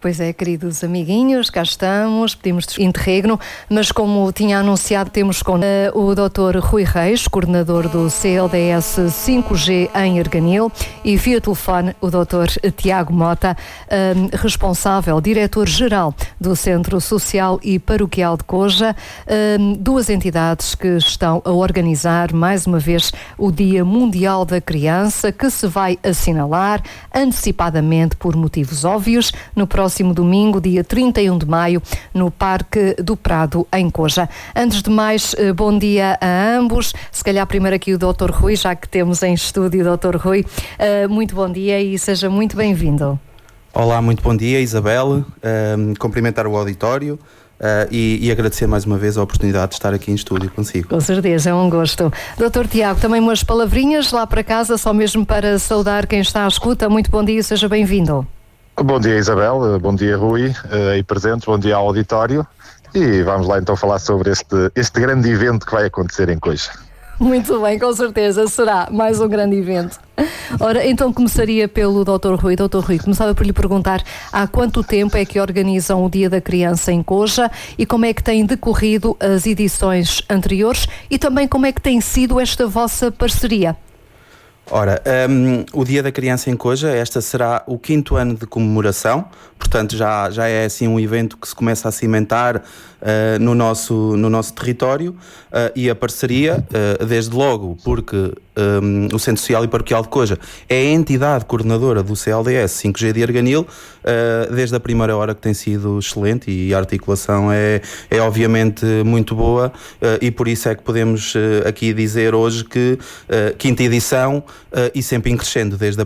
Pois é, queridos amiguinhos, cá estamos, pedimos interregno, mas como tinha anunciado, temos com o Dr. Rui Reis, coordenador do CLDS 5G em Arganil, e via telefone o Dr. Tiago Mota, responsável, diretor-geral do Centro Social e Paroquial de Coja, duas entidades que estão a organizar mais uma vez o Dia Mundial da Criança, que se vai assinalar antecipadamente por motivos óbvios no próximo domingo, dia 31 de maio, no Parque do Prado, em Coja. Antes de mais, bom dia a ambos. Se calhar primeiro aqui o Dr. Rui, já que temos em estúdio o Dr. Rui. Muito bom dia e seja muito bem-vindo. Olá, muito bom dia, Isabel. Cumprimentar o auditório e agradecer mais uma vez a oportunidade de estar aqui em estúdio consigo. Com certeza, é um gosto. Dr. Tiago, também umas palavrinhas lá para casa, só mesmo para saudar quem está à escuta. Muito bom dia e seja bem-vindo. Bom dia, Isabel, bom dia, Rui, aí presente, bom dia ao auditório, e vamos lá então falar sobre este grande evento que vai acontecer em Coja. Muito bem, com certeza, será mais um grande evento. Ora, então começaria pelo Dr. Rui. Dr. Rui, começava por lhe perguntar há quanto tempo é que organizam o Dia da Criança em Coja e como é que têm decorrido as edições anteriores e também como é que tem sido esta vossa parceria? Ora, o Dia da Criança em Coja, esta será o 5º ano de comemoração, portanto já é assim um evento que se começa a cimentar no nosso território, e a parceria, desde logo, porque o Centro Social e Paroquial de Coja é a entidade coordenadora do CLDS 5G de Arganil, desde a primeira hora, que tem sido excelente, e a articulação é obviamente muito boa, e por isso é que podemos aqui dizer hoje que 5ª edição, e sempre em crescendo desde a